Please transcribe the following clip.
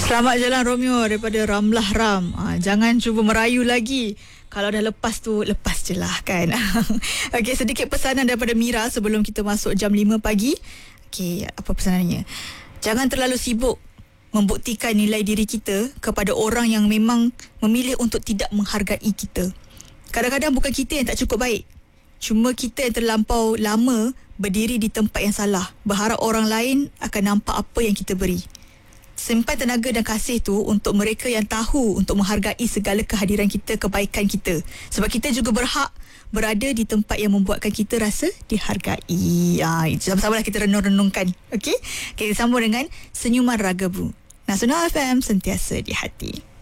Selamat jalan Romeo daripada Ramlah Ram. Jangan cuba merayu lagi. Kalau dah lepas tu, lepas je lah kan. Okey, sedikit pesanan daripada Mira sebelum kita masuk jam 5 pagi. Okey, apa pesanannya? Jangan terlalu sibuk membuktikan nilai diri kita kepada orang yang memang memilih untuk tidak menghargai kita. Kadang-kadang bukan kita yang tak cukup baik. Cuma kita yang terlampau lama berdiri di tempat yang salah, berharap orang lain akan nampak apa yang kita beri. Simpan tenaga dan kasih tu untuk mereka yang tahu untuk menghargai segala kehadiran kita, kebaikan kita. Sebab kita juga berhak berada di tempat yang membuatkan kita rasa dihargai. Sama-sama lah kita renung-renungkan. Okey? Kita sambung dengan Senyuman Ragabu. Nasional FM, sentiasa di hati.